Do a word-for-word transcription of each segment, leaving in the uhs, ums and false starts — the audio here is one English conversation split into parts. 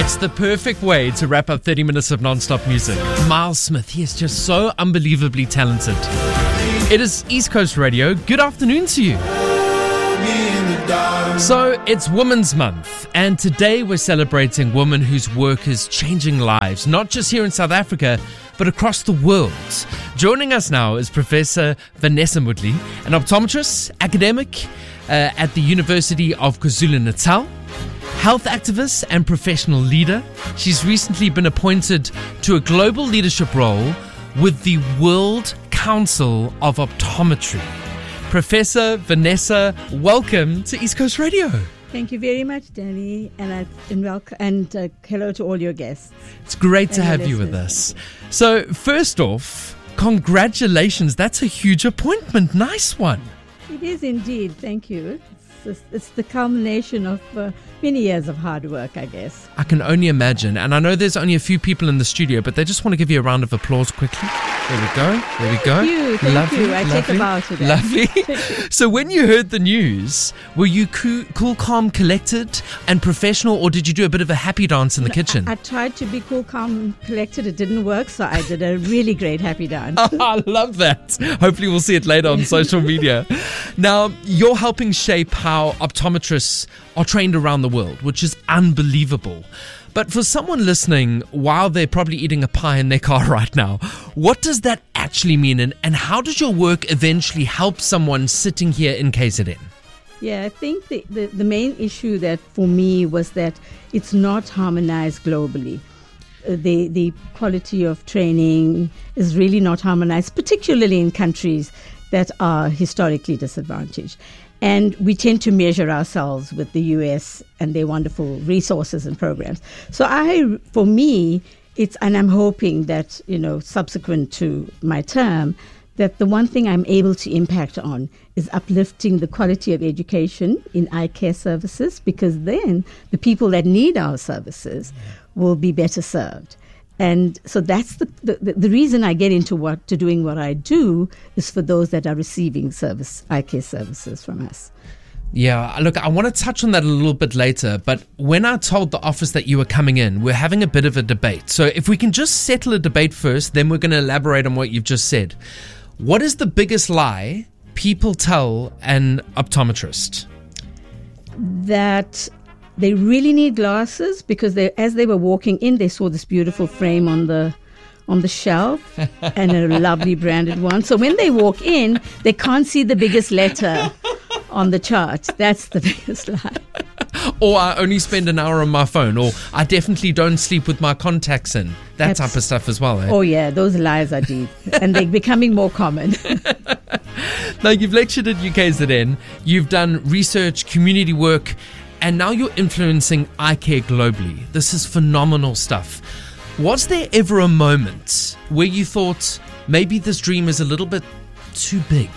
It's the perfect way to wrap up thirty minutes of non-stop music. Miles Smith, he is just so unbelievably talented. It is East Coast Radio. Good afternoon to you. So it's Women's Month, and today we're celebrating women whose work is changing lives, not just here in South Africa, but across the world. Joining us now is Professor Vanessa Moodley, an optometrist, academic uh, at the University of KwaZulu-Natal, health activist and professional leader. She's recently been appointed to a global leadership role with the World Council of Optometry. Professor Vanessa, welcome to East Coast Radio. Thank you very much, Danny, and I, and, welcome, and uh, hello to all your guests. It's great to have you with us. So, first off, congratulations. That's a huge appointment. Nice one. It is indeed. Thank you. It's, it's the culmination of uh, many years of hard work, I guess. I can only imagine. And I know there's only a few people in the studio, but they just want to give you a round of applause quickly. There we go. There we go. Thank you. Thank lovely, you. I lovely, take a bow to that. Lovely. So when you heard the news, were you cool, cool, calm, collected and professional, or did you do a bit of a happy dance in the kitchen? I, I tried to be cool, calm, collected. It didn't work, so I did a really great happy dance. Oh, I love that. Hopefully we'll see it later on social media. Now, you're helping shape how optometrists are trained around the world, which is unbelievable. But for someone listening while they're probably eating a pie in their car right now, what does that actually mean? And, and how does your work eventually help someone sitting here in K Z N? Yeah, I think the, the, the main issue that for me was that it's not harmonized globally. Uh, the, the quality of training is really not harmonized, particularly in countries that are historically disadvantaged. And we tend to measure ourselves with the U S and their wonderful resources and programs. So I, for me, it's, and I'm hoping that, you know, subsequent to my term, that the one thing I'm able to impact on is uplifting the quality of education in eye care services, because then the people that need our services will be better served. And so that's the, the the reason I get into what to doing what I do is for those that are receiving service eye care services from us. Yeah, look, I want to touch on that a little bit later, but when I told the office that you were coming in, we're having a bit of a debate. So if we can just settle a debate first, then we're going to elaborate on what you've just said. What is the biggest lie people tell an optometrist? That they really need glasses because they, as they were walking in, they saw this beautiful frame on the on the shelf and a lovely branded one. So when they walk in, they can't see the biggest letter on the chart. That's the biggest lie. Or I only spend an hour on my phone, or I definitely don't sleep with my contacts in. That That's, type of stuff as well. Eh? Oh yeah, those lies are deep and they're becoming more common. Now, you've lectured at U K Z N, you've done research, community work, and now you're influencing eye care globally. This is phenomenal stuff. Was there ever a moment where you thought maybe this dream is a little bit too big?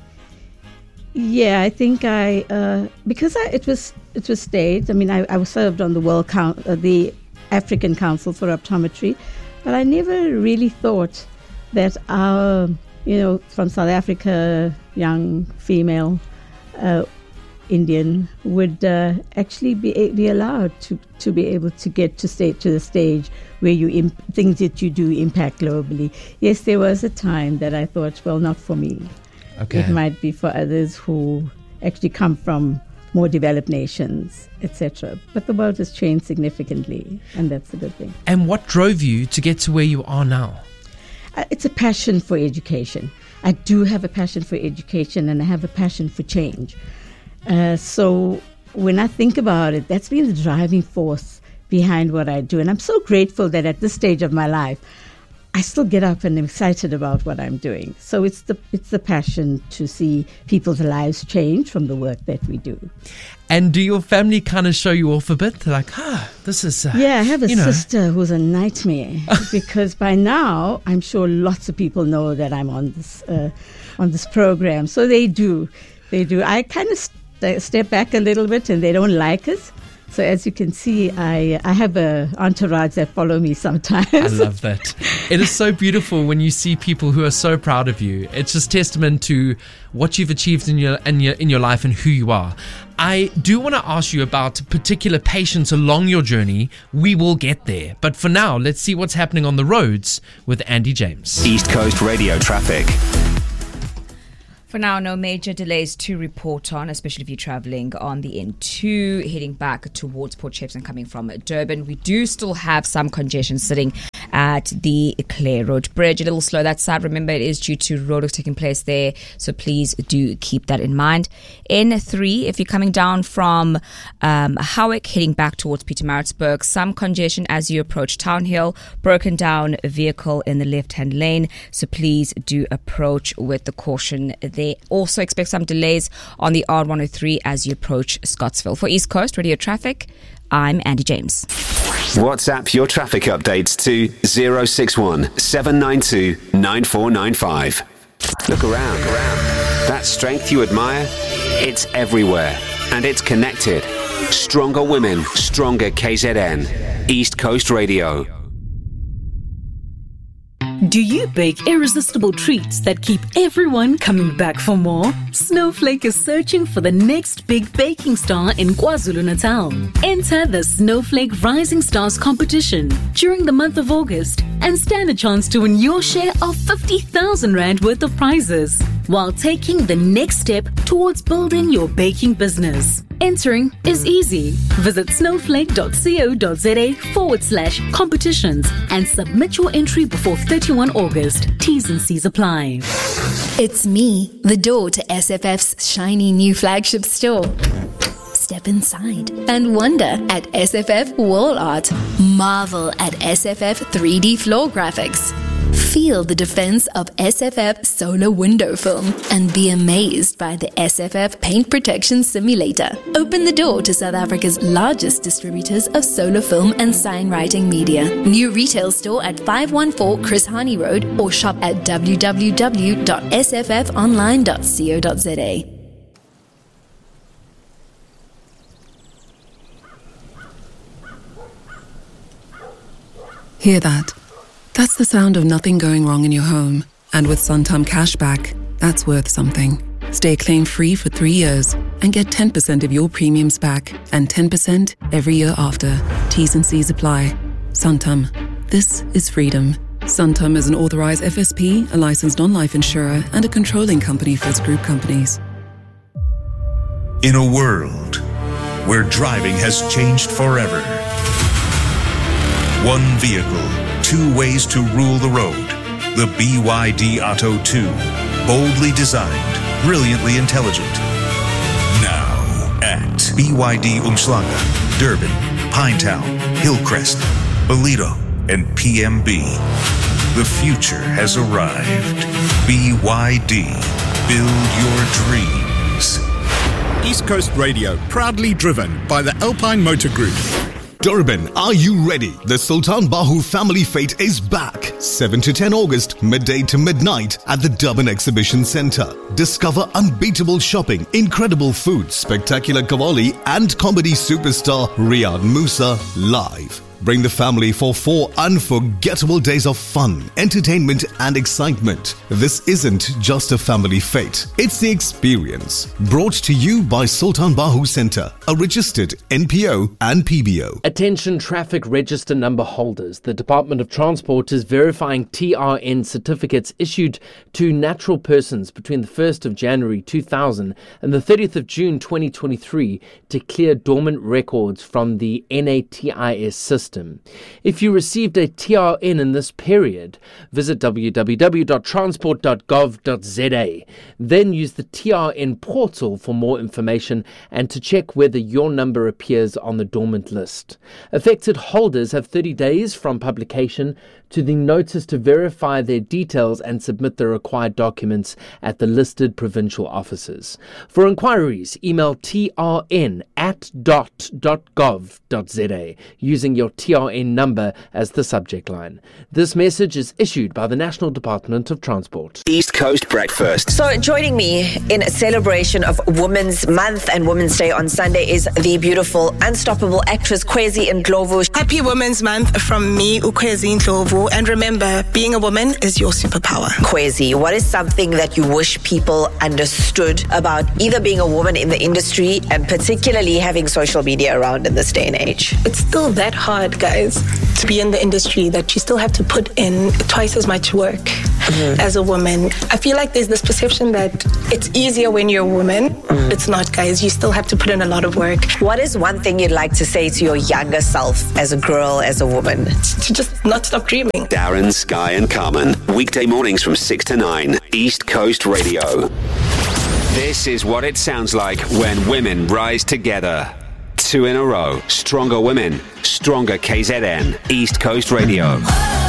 Yeah, I think I uh, because I, it was it was staged. I mean, I, I was served on the World Coun- uh, the African Council for Optometry, but I never really thought that our, you know, from South Africa, young female. Uh, Indian would uh, actually be be allowed to, to be able to get to state to the stage where you imp- things that you do impact globally. Yes, there was a time that I thought, well, not for me. Okay. It might be for others who actually come from more developed nations, et cetera. But the world has changed significantly, and that's a good thing. And what drove you to get to where you are now? Uh, it's a passion for education. I do have a passion for education, and I have a passion for change. Uh, so when I think about it, that's been the driving force behind what I do. And I'm so grateful that at this stage of my life, I still get up and am excited about what I'm doing. So it's the it's the passion to see people's lives change from the work that we do. And do your family kind of show you off a bit? They're like, ah, this is... Uh, yeah, I have a you know. sister who's a nightmare because by now I'm sure lots of people know that I'm on this uh, on this program. So they do. They do. I kind of... St- step back a little bit and they don't like us. So as you can see, I I have a entourage that follow me sometimes. I love that. It is so beautiful when you see people who are so proud of you. It's just testament to what you've achieved in your in your in your life and who you are. I do want to ask you about particular patients along your journey. We will get there. But for now, let's see what's happening on the roads with Andy James. East Coast Radio traffic. For now, no major delays to report on, especially if you're travelling on the N two, heading back towards Port Shepstone coming from Durban. We do still have some congestion sitting at the Clare Road Bridge. A little slow that side. Remember, it is due to roadworks taking place there, so please do keep that in mind. N three, if you're coming down from um, Howick, heading back towards Pietermaritzburg, some congestion as you approach Townhill. Broken down vehicle in the left-hand lane, so please do approach with the caution there. Also expect some delays on the R one oh three as you approach Scottsville. For East Coast Radio Traffic, I'm Andy James. WhatsApp your traffic updates to zero six one seven nine two nine four nine five. Look around. Look around. That strength you admire, it's everywhere. And it's connected. Stronger women, stronger K Z N. East Coast Radio. Do you bake irresistible treats that keep everyone coming back for more? Snowflake is searching for the next big baking star in KwaZulu-Natal. Enter the Snowflake Rising Stars competition during the month of August and stand a chance to win your share of fifty thousand rand worth of prizes while taking the next step towards building your baking business. Entering is easy. Visit snowflake.co.za forward slash competitions and submit your entry before thirty-first of August. T's and C's apply. It's me, the door to S F F's shiny new flagship store. Step inside and wonder at S F F wall art. Marvel at S F F three D floor graphics. Feel the defense of S F F solar window film and be amazed by the S F F paint protection simulator. Open the door to South Africa's largest distributors of solar film and sign writing media. New retail store at five one four Chris Hani Road or shop at w w w dot s f f online dot co dot z a. Hear that? That's the sound of nothing going wrong in your home. And with Santam Cashback, that's worth something. Stay claim-free for three years and get ten percent of your premiums back and ten percent every year after. T's and C's apply. Santam. This is freedom. Santam is an authorized F S P, a licensed non-life insurer, and a controlling company for its group companies. In a world where driving has changed forever, one vehicle, two ways to rule the road. The B Y D Atto two. Boldly designed, brilliantly intelligent. Now at B Y D Umhlanga, Durban, Pinetown, Hillcrest, Ballito, and P M B. The future has arrived. B Y D. Build your dreams. East Coast Radio, proudly driven by the Alpine Motor Group. Durban, are you ready? The Sultan Bahu Family Fete is back. seven to ten August, midday to midnight at the Durban Exhibition Centre. Discover unbeatable shopping, incredible food, spectacular Qawwali and comedy superstar Riyad Musa live. Bring the family for four unforgettable days of fun, entertainment and excitement. This isn't just a family fete, it's the experience. Brought to you by Sultan Bahu Centre, a registered N P O and P B O. Attention traffic register number holders. The Department of Transport is verifying T R N certificates issued to natural persons between the first of January two thousand and the thirtieth of June twenty twenty-three to clear dormant records from the N A T I S system. If you received a T R N in this period, visit w w w dot transport dot gov dot z a. Then use the T R N portal for more information and to check whether your number appears on the dormant list. Affected holders have thirty days from publication to the notice to verify their details and submit the required documents at the listed provincial offices. For inquiries, email T R N at dot dot gov dot z a using your T R N number as the subject line. This message is issued by the National Department of Transport. East Coast Breakfast. So joining me in a celebration of Women's Month and Women's Day on Sunday is the beautiful, unstoppable actress Kwezi Ndlovu. Happy Women's Month from me, Ukwezi Ndlovu. And remember, being a woman is your superpower. Kwezi, what is something that you wish people understood about either being a woman in the industry and particularly having social media around in this day and age? It's still that hard, guys, to be in the industry, that you still have to put in twice as much work mm-hmm. as a woman. I feel like there's this perception that it's easier when you're a woman. Mm. It's not, guys. You still have to put in a lot of work. What is one thing you'd like to say to your younger self as a girl, as a woman? To just not stop dreaming. Darren, Sky and Carmen. Weekday mornings from six to nine. East Coast Radio. This is what it sounds like when women rise together. Two in a row. Stronger women. Stronger K Z N. East Coast Radio.